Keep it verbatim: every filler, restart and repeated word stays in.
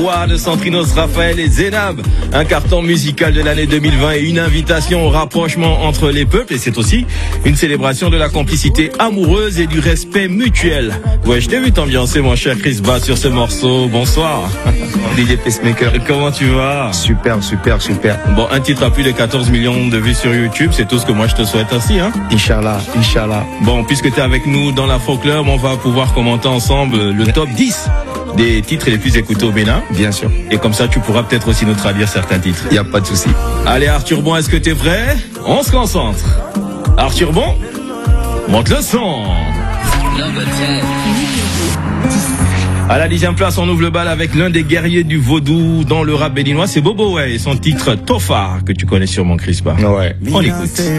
de Centrinos, Raphaël et Zénab, un carton musical de l'année deux mille vingt et une invitation au rapprochement entre les peuples, et c'est aussi une célébration de la complicité amoureuse et du respect mutuel. Ouais, je t'ai vu t'ambiancer mon cher Chris Bass sur ce morceau. Bonsoir. D J Pacemaker. Comment tu vas? Super, super, super. Bon, un titre à plus de quatorze millions de vues sur YouTube, c'est tout ce que moi je te souhaite ainsi, hein. Inch'Allah, Inch'Allah. Bon, puisque tu es avec nous dans l'Afro Club, on va pouvoir commenter ensemble le top dix des titres les plus écoutés au Bénin. Bien sûr. Et comme ça, tu pourras peut-être aussi nous traduire certains titres. Il n'y a pas de souci. Allez, Arthur Bon, est-ce que t'es prêt? On se concentre. Arthur Bon, monte le son. À la dixième place, on ouvre le bal avec l'un des guerriers du vaudou dans le rap béninois, c'est Bobo, ouais, et son titre Tofa, que tu connais sûrement, Crispa. Ouais. On écoute.